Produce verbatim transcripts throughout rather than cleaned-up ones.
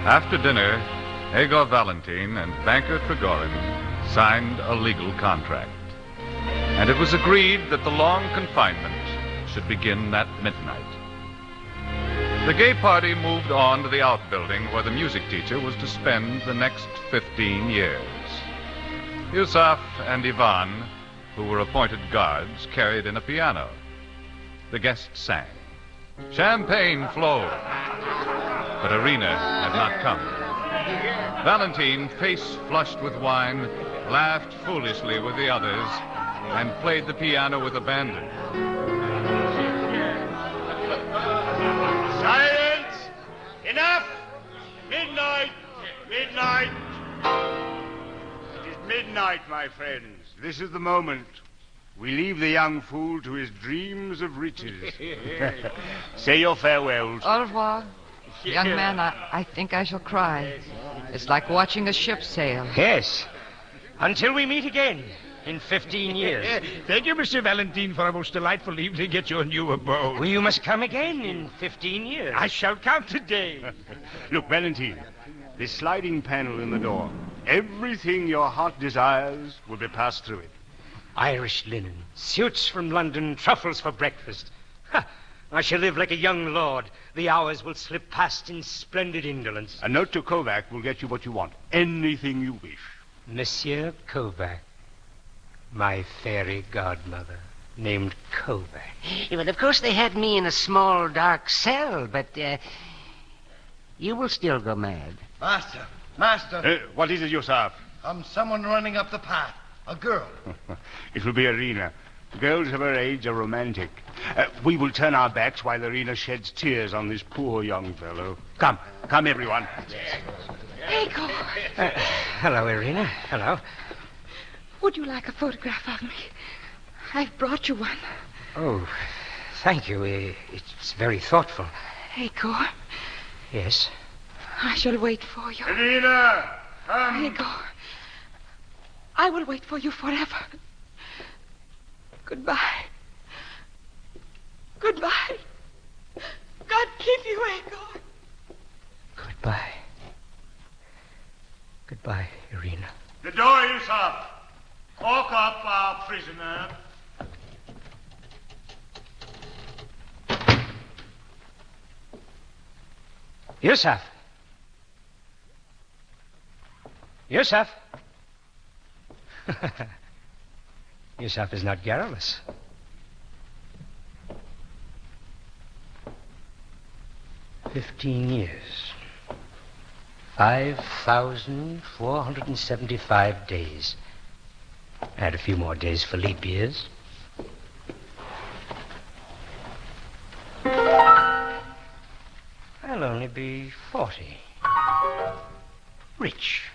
After dinner, Egor Valentine and banker Trigorin signed a legal contract. And it was agreed that the long confinement should begin at midnight. The gay party moved on to the outbuilding where the music teacher was to spend the next fifteen years. Yusuf and Ivan, who were appointed guards, carried in a piano. The guests sang. Champagne flowed, but Irina had not come. Valentine, face flushed with wine, laughed foolishly with the others and played the piano with abandon. Silence! Enough! Midnight! Midnight! It is midnight, my friends. This is the moment. We leave the young fool to his dreams of riches. Say your farewells. Au revoir. Young man, I, I think I shall cry. It's like watching a ship sail. Yes. Until we meet again in fifteen years. Thank you, Mister Valentine, for a most delightful evening at your new abode. Well, you must come again in fifteen years. I shall count the days. Look, Valentine, this sliding panel in the door. Everything your heart desires will be passed through it. Irish linen, suits from London, truffles for breakfast. Ha! I shall live like a young lord. The hours will slip past in splendid indolence. A note to Kovac will get you what you want. Anything you wish. Monsieur Kovac, my fairy godmother, named Kovac. Yeah, well, of course they had me in a small, dark cell, but uh, you will still go mad. Master, master. Uh, what is it, Yusuf? Um, someone running up the path. A girl. It will be Irina. Girls of her age are romantic. Uh, we will turn our backs while Irina sheds tears on this poor young fellow. Come, come, everyone. Egor, Uh, hello, Irina. Hello. would you like a photograph of me? I've brought you one. Oh, thank you. Uh, It's very thoughtful. Egor, Yes. I shall wait for you. Irina, come. Egor, I will wait for you forever. Goodbye. Goodbye. God keep you, Egor. Goodbye. Goodbye, Irina. The door, Yusuf. Cork up our prisoner. Yusuf. Yusuf. Yusuf is not garrulous. Fifteen years. Five thousand four hundred and seventy-five days. Add a few more days for leap years. I'll only be forty. Rich.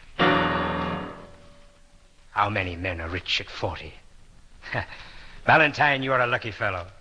How many men are rich at forty? Valentine, you're a lucky fellow.